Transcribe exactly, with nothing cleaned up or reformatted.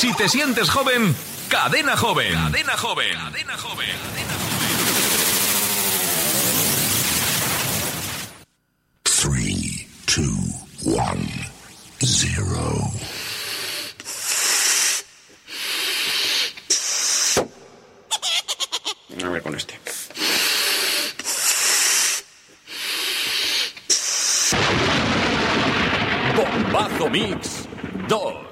Si te sientes joven, Cadena Joven. Cadena Joven. Cadena Joven. Cadena Joven. Three, two, one, zero. A ver con este. Bombazo Mix dos.